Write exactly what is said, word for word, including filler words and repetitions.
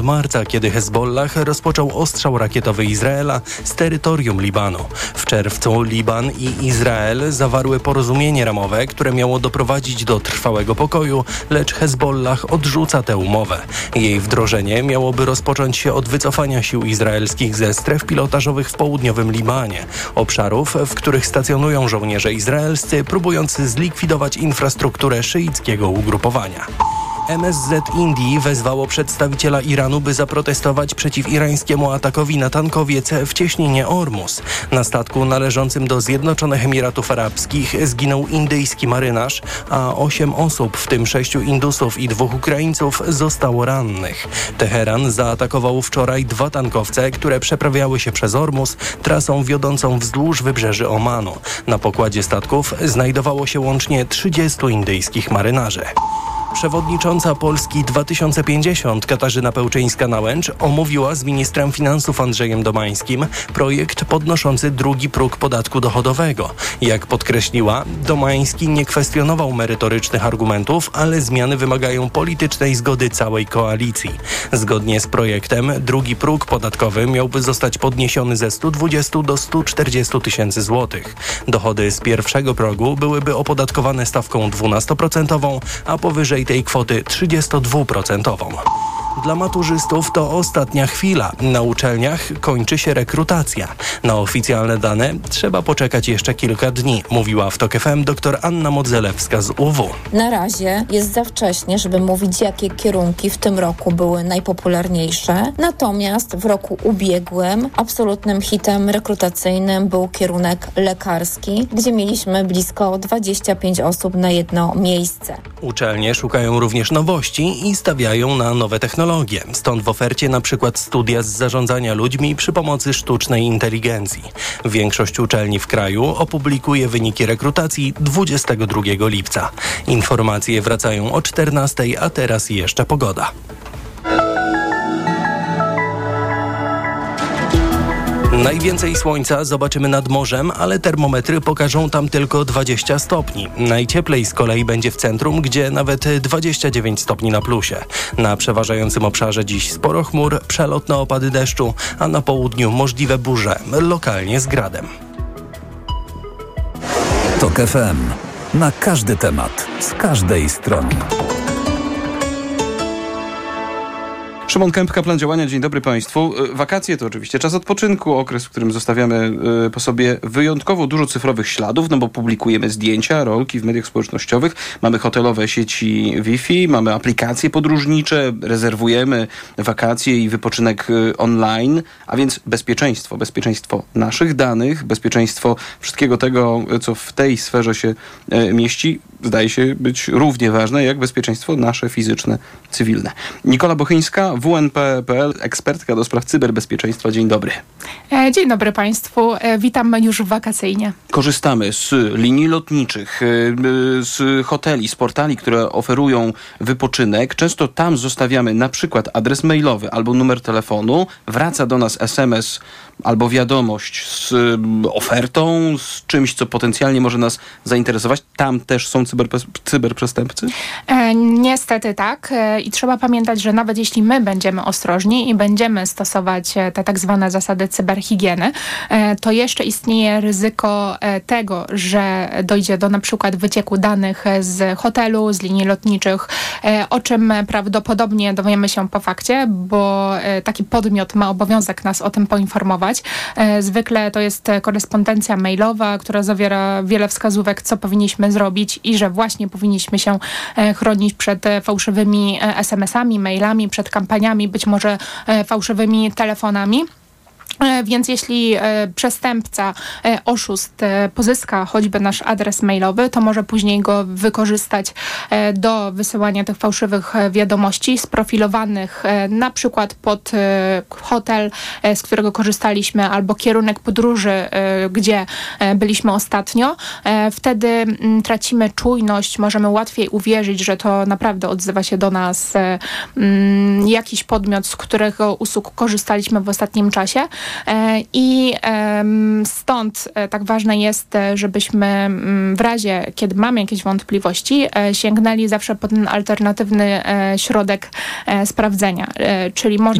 marca, kiedy Hezbollah rozpoczął ostrzał rakietowy Izraela z terytorium Libanu. W czerwcu Liban i Izrael zawarły porozumienie ramowe, które miało doprowadzić do trwałego pokoju, lecz Hezbollah odrzuca tę umowę. Jej wdrożenie miałoby rozpocząć się od wycofania sił izraelskich ze stref pilotażowych w południowym Libanie, obszarów, w których stacjonują żołnierze izraelscy, próbujący zlikwidować infrastrukturę szyickiego ugrupowania. M S Z Indii wezwało przedstawiciela Iranu, by zaprotestować przeciw irańskiemu atakowi na tankowiec w cieśninie Ormus. Na statku należącym do Zjednoczonych Emiratów Arabskich zginął indyjski marynarz, a osiem osób, w tym sześciu Indusów i dwóch Ukraińców, zostało rannych. Teheran zaatakował wczoraj dwa tankowce, które przeprawiały się przez Ormus trasą wiodącą wzdłuż wybrzeży Omanu. Na pokładzie statków znajdowało się łącznie trzydziestu indyjskich marynarzy. Przewodnicząca Polski dwa tysiące pięćdziesiąt Katarzyna Pełczyńska-Nałęcz omówiła z ministrem finansów Andrzejem Domańskim projekt podnoszący drugi próg podatku dochodowego. Jak podkreśliła, Domański nie kwestionował merytorycznych argumentów, ale zmiany wymagają politycznej zgody całej koalicji. Zgodnie z projektem drugi próg podatkowy miałby zostać podniesiony ze stu dwudziestu do stu czterdziestu tysięcy złotych. Dochody z pierwszego progu byłyby opodatkowane stawką dwunastoprocentową, a powyżej tej kwoty trzydziestodwuprocentową. Dla maturzystów to ostatnia chwila. Na uczelniach kończy się rekrutacja. Na oficjalne dane trzeba poczekać jeszcze kilka dni, mówiła w TOK F M dr Anna Modzelewska z U W. Na razie jest za wcześnie, żeby mówić, jakie kierunki w tym roku były najpopularniejsze. Natomiast w roku ubiegłym absolutnym hitem rekrutacyjnym był kierunek lekarski, gdzie mieliśmy blisko dwadzieścia pięć osób na jedno miejsce. Uczelnie szukają również nowości i stawiają na nowe technologie. Stąd w ofercie na przykład studia z zarządzania ludźmi przy pomocy sztucznej inteligencji. Większość uczelni w kraju opublikuje wyniki rekrutacji dwudziestego drugiego lipca. Informacje wracają o czternastej, a teraz jeszcze pogoda. Najwięcej słońca zobaczymy nad morzem, ale termometry pokażą tam tylko dwadzieścia stopni. Najcieplej z kolei będzie w centrum, gdzie nawet dwadzieścia dziewięć stopni na plusie. Na przeważającym obszarze dziś sporo chmur, przelotne opady deszczu, a na południu możliwe burze, lokalnie z gradem. TOK F M. Na każdy temat, z każdej strony. Szymon Kępka, plan działania. Dzień dobry Państwu. Wakacje to oczywiście czas odpoczynku, okres, w którym zostawiamy po sobie wyjątkowo dużo cyfrowych śladów, no bo publikujemy zdjęcia, rolki w mediach społecznościowych, mamy hotelowe sieci Wi-Fi, mamy aplikacje podróżnicze, rezerwujemy wakacje i wypoczynek online, a więc bezpieczeństwo, bezpieczeństwo naszych danych, bezpieczeństwo wszystkiego tego, co w tej sferze się mieści, zdaje się być równie ważne jak bezpieczeństwo nasze fizyczne, cywilne. Nikola Bochyńska, W N P kropka P L, ekspertka do spraw cyberbezpieczeństwa. Dzień dobry. Dzień dobry Państwu. Witam już wakacyjnie. Korzystamy z linii lotniczych, z hoteli, z portali, które oferują wypoczynek. Często tam zostawiamy na przykład adres mailowy albo numer telefonu. Wraca do nas S M S albo wiadomość z ofertą, z czymś, co potencjalnie może nas zainteresować. Tam też są cyberpe- cyberprzestępcy? E, niestety tak. E, I trzeba pamiętać, że nawet jeśli my będziemy ostrożni i będziemy stosować te tak zwane zasady cyberhigieny, e, to jeszcze istnieje ryzyko e, tego, że dojdzie do na przykład wycieku danych z hotelu, z linii lotniczych, e, o czym prawdopodobnie dowiemy się po fakcie, bo e, taki podmiot ma obowiązek nas o tym poinformować. E, zwykle to jest korespondencja mailowa, która zawiera wiele wskazówek, co powinniśmy zrobić i że właśnie powinniśmy się e, chronić przed e, fałszywymi e, es em esami, mailami, przed kampaniami, być może e, fałszywymi telefonami. Więc jeśli e, przestępca, e, oszust e, pozyska choćby nasz adres mailowy, to może później go wykorzystać e, do wysyłania tych fałszywych e, wiadomości sprofilowanych e, na przykład pod e, hotel, e, z którego korzystaliśmy, albo kierunek podróży, e, gdzie e, byliśmy ostatnio. E, wtedy m, tracimy czujność, możemy łatwiej uwierzyć, że to naprawdę odzywa się do nas e, m, jakiś podmiot, z którego usług korzystaliśmy w ostatnim czasie. I stąd tak ważne jest, żebyśmy w razie, kiedy mamy jakieś wątpliwości, sięgnęli zawsze po ten alternatywny środek sprawdzenia. Czyli można